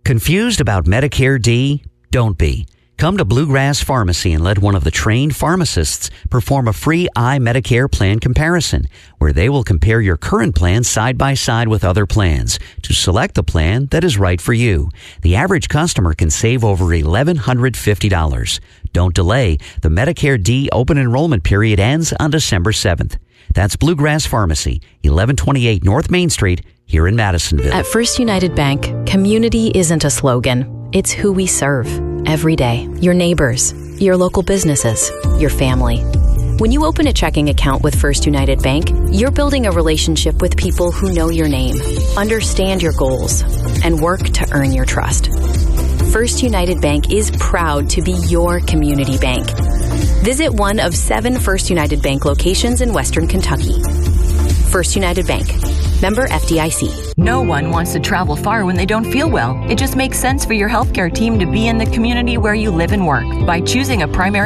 Confused about Medicare D? Don't be. Come to Bluegrass Pharmacy and let one of the trained pharmacists perform a free iMedicare plan comparison, where they will compare your current plan side by side with other plans to select the plan that is right for you. The average customer can save over $1,150. Don't delay. The Medicare D open enrollment period ends on December 7th. That's Bluegrass Pharmacy, 1128 North Main Street, here in Madisonville. At First United Bank, community isn't a slogan. It's who we serve every day. Your neighbors, your local businesses, your family. When you open a checking account with First United Bank, you're building a relationship with people who know your name, understand your goals, and work to earn your trust. First United Bank is proud to be your community bank. Visit one of 7 First United Bank locations in Western Kentucky. First United Bank. Member FDIC. No one wants to travel far when they don't feel well. It just makes sense for your healthcare team to be in the community where you live and work. By choosing a primary